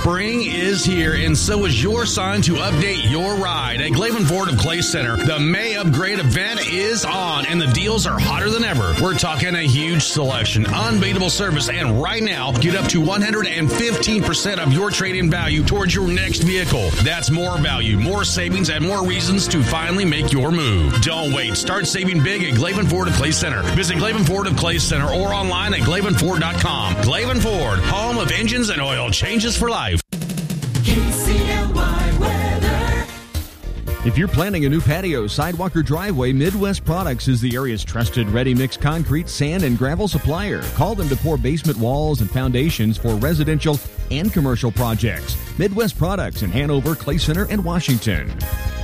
Spring is here, and so is your sign to update your ride. At Glavin Ford of Clay Center, the May Upgrade event is on, and the deals are hotter than ever. We're talking a huge selection, unbeatable service, and right now, get up to 115% of your trade-in value towards your next vehicle. That's more value, more savings, and more reasons to finally make your move. Don't wait. Start saving big at Glavin Ford of Clay Center. Visit Glavin Ford of Clay Center or online at glavinford.com. Glavin Ford, home of engines and oil changes for life. KCLY weather. If you're planning a new patio, sidewalk, or driveway, Midwest Products is the area's trusted ready-mix concrete, sand, and gravel supplier. Call them to pour basement walls and foundations for residential and commercial projects. Midwest Products in Hanover, Clay Center, and Washington.